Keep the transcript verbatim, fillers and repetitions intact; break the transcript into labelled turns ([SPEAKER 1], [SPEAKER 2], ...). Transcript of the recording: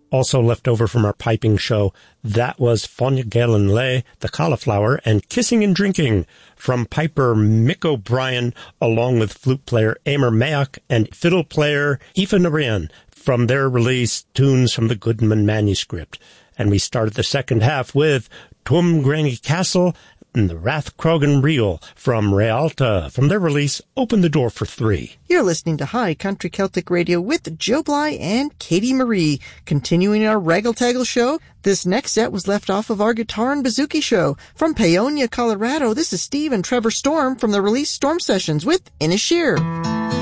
[SPEAKER 1] Also left over from our piping show, that was Fáinne Geallan Lé, The Cauliflower, and Kissing and Drinking from piper Mick O'Brien, along with flute player Eamon Mayock and fiddle player Aoife Narayan from their release, Tunes from the Goodman Manuscript. And we started the second half with Tuam Granny Castle and the Rathcrogan Reel from Réalta from their release, Open the Door for Three.
[SPEAKER 2] You're listening to High Country Celtic Radio with Joe Bly and Katie Marie. Continuing our Raggle-Taggle show, this next set was left off of our Guitar and Bouzouki show. From Paonia, Colorado, this is Steve and Trevor Storm from the release Storm Sessions with Inisheer.